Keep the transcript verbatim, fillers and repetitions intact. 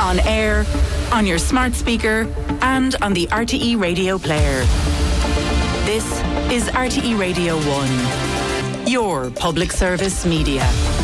On air, on your smart speaker, and on the R T E Radio player. This is R T E Radio one, your public service media.